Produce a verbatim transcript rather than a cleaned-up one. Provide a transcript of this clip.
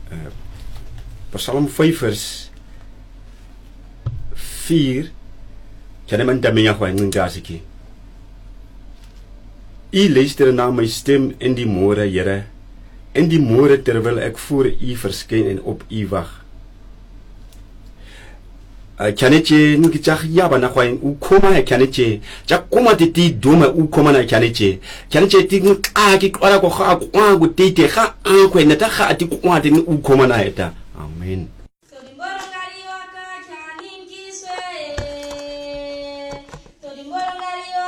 uh, Psalm vyf vers vier. Kan iemand daarmee gaan in gasiki? U luister na my stem in die môre, Here, in die môre terwyl ek voor U verskyn en op U wag. Kyaneche nuki chak yaba na kwa u koma ya kyaneche chak koma titi doma u koma na kyaneche kyaneche ti aki kwara ko kha kwa gu tite kha an ko nata kha ati kwa ti u koma na eta. Amen.